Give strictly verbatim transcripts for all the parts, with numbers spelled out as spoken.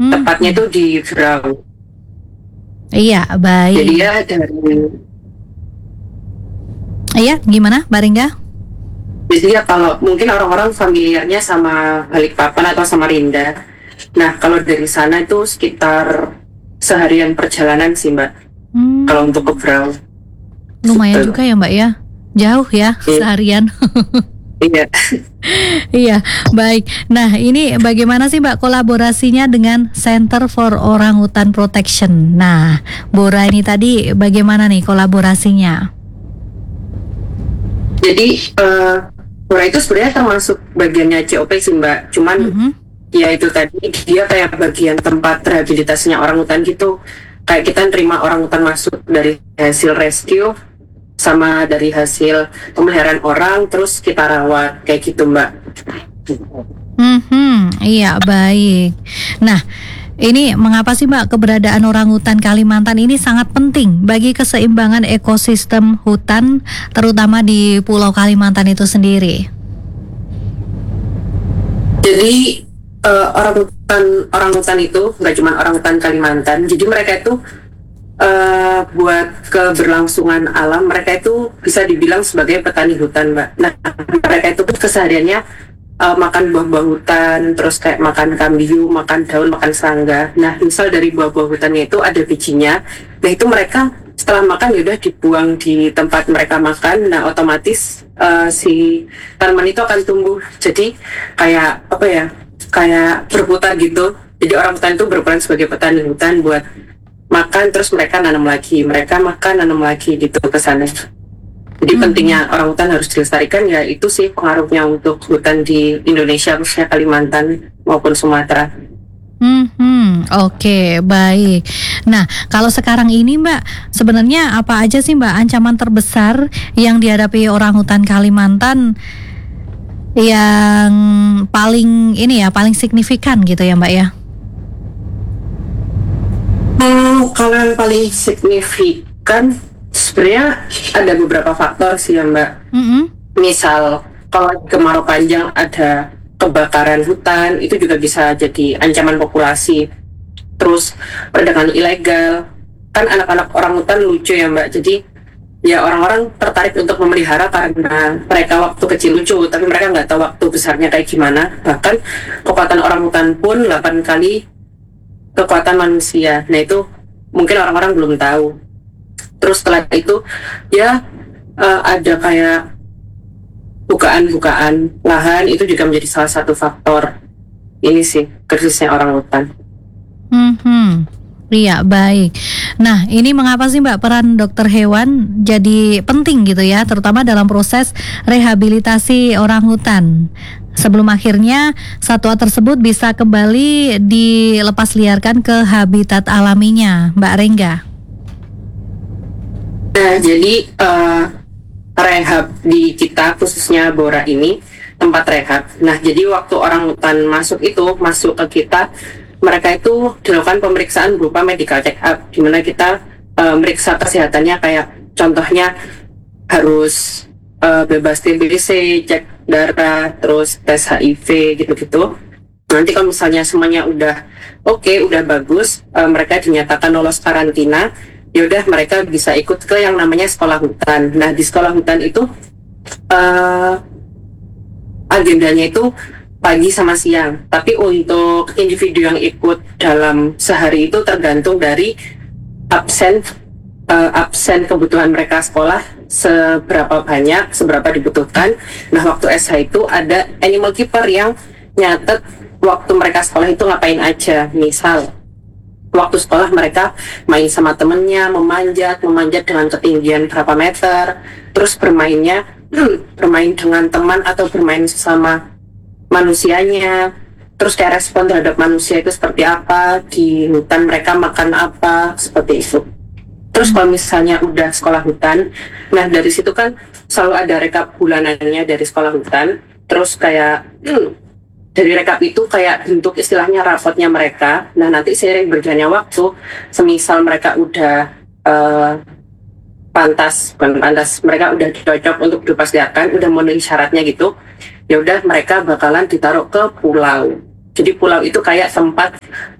Hmm. Tepatnya itu di Berau. Iya, baik. Jadi ya dari Iya, gimana, Mbak Ringga? Jadi ya kalau mungkin orang-orang familiarnya sama Balikpapan atau Samarinda. Nah kalau dari sana itu sekitar seharian perjalanan sih Mbak. Hmm, Kalau untuk ke Berau. lumayan Gitu. juga ya Mbak ya. Jauh ya, Iya. seharian. Iya. Iya, baik. Nah, ini bagaimana sih Mbak kolaborasinya dengan Center for Orangutan Protection? Nah, Bora ini tadi bagaimana nih kolaborasinya? Jadi eh Bora itu sebenarnya termasuk bagiannya C O P sih Mbak. Cuman Mhm. ya itu tadi dia kayak bagian tempat rehabilitasinya orangutan gitu. Kayak kita nerima orangutan masuk dari hasil rescue sama dari hasil pemeliharaan orang, terus kita rawat kayak gitu Mbak. Hmm, iya baik. Nah, ini mengapa sih Mbak keberadaan orangutan Kalimantan ini sangat penting bagi keseimbangan ekosistem hutan, terutama di Pulau Kalimantan itu sendiri? Jadi uh, orangutan orangutan itu nggak cuma orangutan Kalimantan. Jadi mereka itu uh, buat keberlangsungan alam, mereka itu bisa dibilang sebagai petani hutan, Mbak. Nah, mereka itu kesehariannya uh, makan buah-buah hutan, terus kayak makan kambiu, makan daun, makan serangga. Nah, misal dari buah-buah hutannya itu ada bijinya. Nah, itu mereka setelah makan ya udah dibuang di tempat mereka makan. Nah, otomatis uh, si tanaman itu akan tumbuh. Jadi kayak apa ya? Kayak berputar gitu. Jadi orang hutan itu berperan sebagai petani hutan buat makan, terus mereka nanam lagi, mereka makan nanam lagi gitu ke sana. Jadi hmm. pentingnya orang hutan harus dilestarikan, ya itu sih pengaruhnya untuk hutan di Indonesia, khususnya Kalimantan maupun Sumatera. Hmm, hmm oke okay, baik. Nah, kalau sekarang ini Mbak, sebenarnya apa aja sih Mbak ancaman terbesar yang dihadapi orang hutan Kalimantan yang paling ini ya, paling signifikan gitu ya Mbak ya? Hmm, kalau yang paling signifikan sebenarnya ada beberapa faktor sih ya Mbak. Mm-hmm. Misal kalau kemarau panjang ada kebakaran hutan, itu juga bisa jadi ancaman populasi. Terus perdagangan ilegal, kan anak-anak orang hutan lucu ya Mbak, jadi ya orang-orang tertarik untuk memelihara karena mereka waktu kecil lucu, tapi mereka nggak tahu waktu besarnya kayak gimana. Bahkan kekuatan orang hutan pun delapan kali kekuatan manusia. Nah itu mungkin orang-orang belum tahu. Terus setelah itu ya uh, ada kayak bukaan-bukaan lahan, itu juga menjadi salah satu faktor ini sih krisisnya orang hutan. Hmm, iya baik. Nah ini mengapa sih Mbak peran dokter hewan jadi penting gitu ya, terutama dalam proses rehabilitasi orang hutan sebelum akhirnya satwa tersebut bisa kembali dilepas liarkan ke habitat alaminya, Mbak Rengga? Nah jadi uh, rehab di kita khususnya Bora ini tempat rehab. Nah jadi waktu orang hutan masuk itu masuk ke kita, mereka itu dilakukan pemeriksaan berupa medical check up, di mana kita uh, meriksa kesehatannya, kayak contohnya harus uh, bebas T B C, cek darah, terus tes H I V gitu-gitu. Nanti kalau misalnya semuanya udah oke, okay, udah bagus, uh, mereka dinyatakan lolos karantina, yaudah mereka bisa ikut ke yang namanya sekolah hutan. Nah di sekolah hutan itu uh, agendanya itu pagi sama siang, tapi untuk individu yang ikut dalam sehari itu tergantung dari absen uh, absen kebutuhan mereka sekolah seberapa banyak, seberapa dibutuhkan. Nah waktu S H itu ada animal keeper yang nyatet waktu mereka sekolah itu ngapain aja. Misal waktu sekolah mereka main sama temennya, memanjat, memanjat dengan ketinggian berapa meter, terus bermainnya bermain dengan teman atau bermain sesama manusianya, terus kayak respon terhadap manusia itu seperti apa, di hutan mereka makan apa, seperti itu. Terus kalau misalnya udah sekolah hutan, nah dari situ kan selalu ada rekap bulanannya dari sekolah hutan, terus kayak hmm, dari rekap itu kayak bentuk istilahnya rapotnya mereka. Nah nanti seiring berjalannya waktu, semisal mereka udah uh, pantas, bukan pantas, mereka udah cocok untuk dilepasliarkan, udah memenuhi syaratnya gitu, ya udah mereka bakalan ditaruh ke pulau. Jadi pulau itu kayak tempat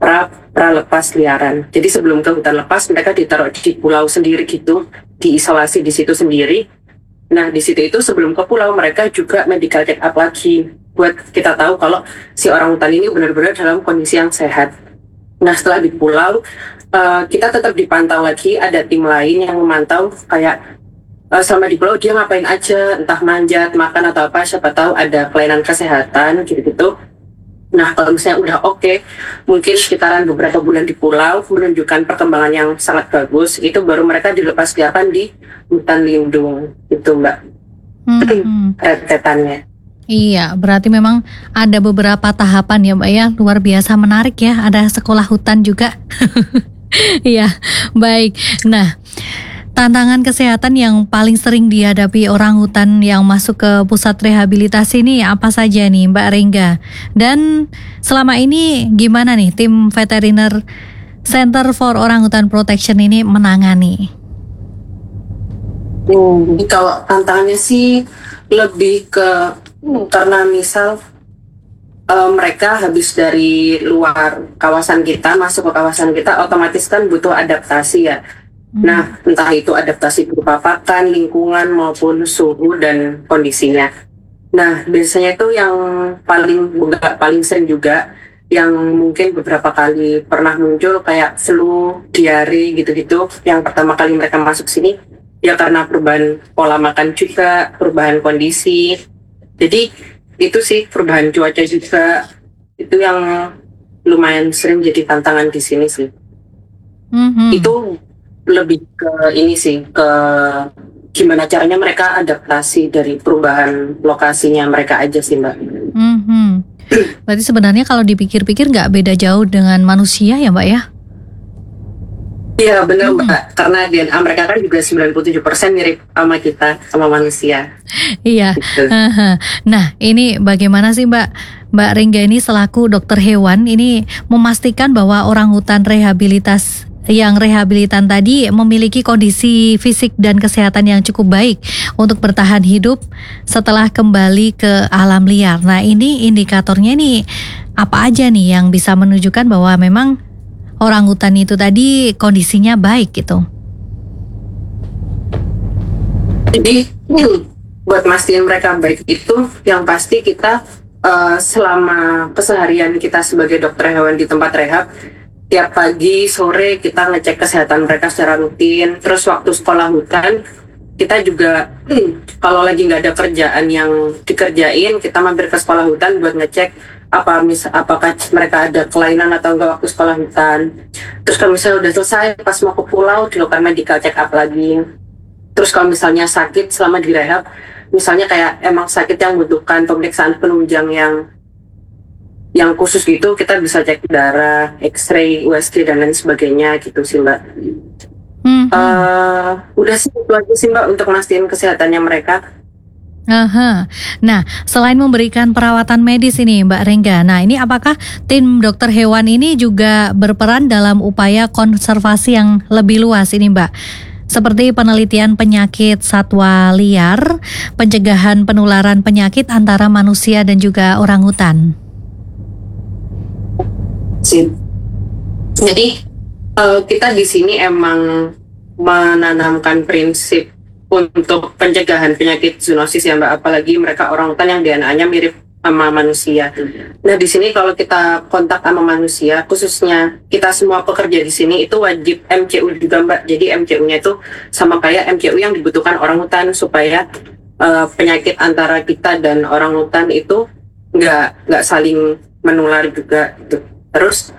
pra pra lepas liaran. Jadi sebelum ke hutan lepas mereka ditaruh di pulau sendiri gitu, diisolasi di situ sendiri. Nah di situ itu sebelum ke pulau mereka juga medical check up lagi buat kita tahu kalau si orang hutan ini benar-benar dalam kondisi yang sehat. Nah setelah di pulau uh, kita tetap dipantau lagi, ada tim lain yang memantau kayak uh, selama di pulau dia ngapain aja, entah manjat, makan atau apa, siapa tahu ada kelainan kesehatan gitu-gitu. Nah kalau misalnya udah oke, okay, mungkin sekitaran beberapa bulan di pulau menunjukkan perkembangan yang sangat bagus, itu baru mereka dilepas liaran di hutan lindung itu Mbak. Hmm. Rentetannya. Iya, berarti memang ada beberapa tahapan ya Mbak ya, luar biasa menarik ya, ada sekolah hutan juga. Iya, baik. Nah, tantangan kesehatan yang paling sering dihadapi orang hutan yang masuk ke pusat rehabilitasi ini apa saja nih Mbak Rengga? Dan selama ini gimana nih tim veteriner Center for Orangutan Protection ini menangani? Hmm, kalau tantangannya sih lebih ke hmm, karena misal uh, mereka habis dari luar kawasan kita masuk ke kawasan kita, otomatis kan butuh adaptasi ya. Hmm. Nah, entah itu adaptasi berupa pakan, lingkungan maupun suhu dan kondisinya. Nah, biasanya itu yang paling enggak paling sering juga yang mungkin beberapa kali pernah muncul kayak flu, diare gitu-gitu. Yang pertama kali mereka masuk sini ya karena perubahan pola makan juga, perubahan kondisi. Jadi itu sih perubahan cuaca juga itu yang lumayan sering jadi tantangan di sini sih. Mm-hmm. Itu lebih ke ini sih, ke gimana caranya mereka adaptasi dari perubahan lokasinya mereka aja sih Mbak. Mm-hmm. Berarti sebenarnya kalau dipikir-pikir nggak beda jauh dengan manusia ya Mbak ya? Iya benar hmm. Mbak, karena D N A mereka kan juga sembilan puluh tujuh persen mirip sama kita, sama manusia. Iya, gitu. Nah ini bagaimana sih Mbak, Mbak Rengga ini selaku dokter hewan ini memastikan bahwa orang hutan rehabilitas yang rehabilitan tadi memiliki kondisi fisik dan kesehatan yang cukup baik untuk bertahan hidup setelah kembali ke alam liar. Nah ini indikatornya nih apa aja nih yang bisa menunjukkan bahwa memang orang hutan itu tadi kondisinya baik gitu? Jadi buat mastiin mereka baik itu yang pasti kita uh, selama keseharian kita sebagai dokter hewan di tempat rehab, tiap pagi, sore kita ngecek kesehatan mereka secara rutin. Terus waktu sekolah hutan, kita juga hmm, kalau lagi nggak ada kerjaan yang dikerjain, kita mampir ke sekolah hutan buat ngecek apa mis apakah mereka ada kelainan atau enggak waktu sekolah hutan. Terus kalau misalnya udah selesai, pas mau ke pulau, dilakukan medical check up lagi. Terus kalau misalnya sakit selama di rehab, misalnya kayak emang sakit yang membutuhkan pemeriksaan penunjang yang yang khusus gitu, kita bisa cek darah, X-ray, U S G dan lain sebagainya gitu sih Mbak. Mm-hmm. Uh, udah sih itu aja sih Mbak untuk mastiin kesehatannya mereka. Aha. Nah, selain memberikan perawatan medis ini Mbak Rengga, nah ini apakah tim dokter hewan ini juga berperan dalam upaya konservasi yang lebih luas ini Mbak? Seperti penelitian penyakit satwa liar, pencegahan penularan penyakit antara manusia dan juga orangutan. Jadi uh, kita di sini emang menanamkan prinsip untuk pencegahan penyakit zoonosis ya Mbak, apalagi mereka orangutan yang D N A-nya mirip sama manusia. Nah di sini kalau kita kontak sama manusia, khususnya kita semua pekerja di sini itu wajib M C U juga Mbak. Jadi M C U-nya itu sama kayak M C U yang dibutuhkan orangutan supaya uh, penyakit antara kita dan orangutan itu nggak nggak saling menular juga gitu. Terus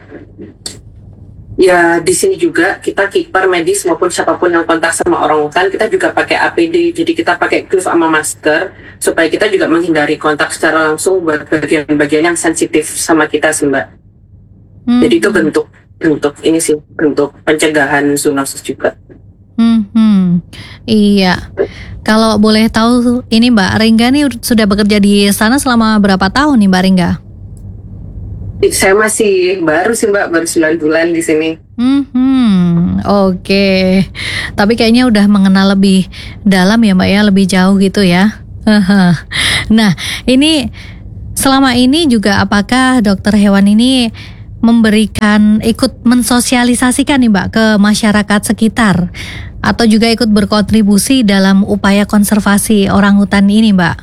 ya di sini juga kita kiper medis maupun siapapun yang kontak sama orangutan, kita juga pakai A P D. Jadi kita pakai glove sama masker supaya kita juga menghindari kontak secara langsung buat bagian-bagian yang sensitif sama kita sih Mbak. Hmm. Jadi itu bentuk bentuk ini sih bentuk pencegahan zoonosis juga. Hmm, iya. Kalau boleh tahu ini Mbak Rengga nih sudah bekerja di sana selama berapa tahun nih Mbak Rengga? Saya masih baru sih Mbak, baru sembilan bulan di sini. Hmm, oke. Okay. Tapi kayaknya udah mengenal lebih dalam ya Mbak ya, lebih jauh gitu ya. Nah, ini selama ini juga apakah dokter hewan ini memberikan, ikut mensosialisasikan nih Mbak ke masyarakat sekitar atau juga ikut berkontribusi dalam upaya konservasi orangutan ini Mbak?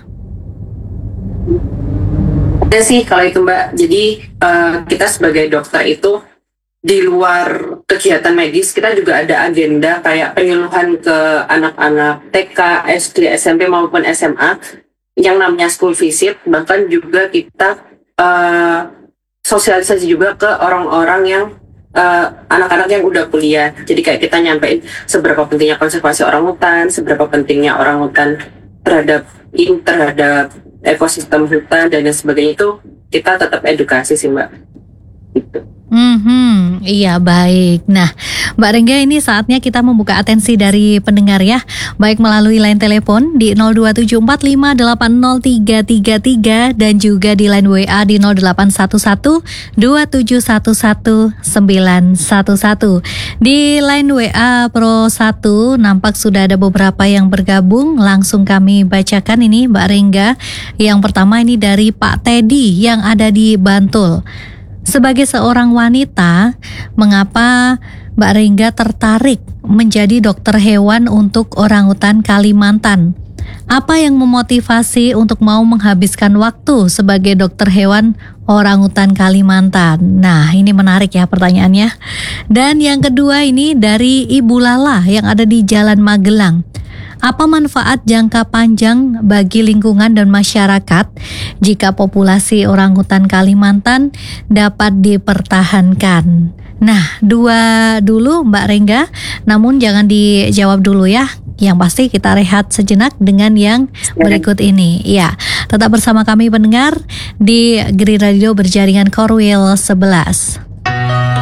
Ada sih kalau itu Mbak. Jadi uh, kita sebagai dokter itu di luar kegiatan medis kita juga ada agenda kayak penyuluhan ke anak-anak T K, S D, S M P maupun S M A yang namanya school visit. Bahkan juga kita uh, sosialisasi juga ke orang-orang yang uh, anak-anak yang udah kuliah. Jadi kayak kita nyampein seberapa pentingnya konservasi orangutan, seberapa pentingnya orangutan terhadap in terhadap ekosistem hutan dan lain sebagainya, itu kita tetap edukasi sih Mbak. Gitu. Hmm, iya baik. Nah, Mbak Rengga, ini saatnya kita membuka atensi dari pendengar ya, baik melalui line telepon di nol dua tujuh empat lima delapan nol tiga tiga tiga dan juga di line W A di nol delapan satu satu dua tujuh satu satu sembilan satu satu. Di line W A Pro satu nampak sudah ada beberapa yang bergabung, langsung kami bacakan ini Mbak Rengga. Yang pertama ini dari Pak Teddy yang ada di Bantul. Sebagai seorang wanita, mengapa Mbak Rengga tertarik menjadi dokter hewan untuk orangutan Kalimantan? Apa yang memotivasi untuk mau menghabiskan waktu sebagai dokter hewan orangutan Kalimantan? Nah, ini menarik ya pertanyaannya. Dan yang kedua ini dari Ibu Lala yang ada di Jalan Magelang. Apa manfaat jangka panjang bagi lingkungan dan masyarakat jika populasi orangutan Kalimantan dapat dipertahankan? Nah, dua dulu Mbak Rengga, namun jangan dijawab dulu ya. Yang pasti kita rehat sejenak dengan yang berikut ini. Ya, tetap bersama kami pendengar di Geri Radio Berjaringan Korwil sebelas.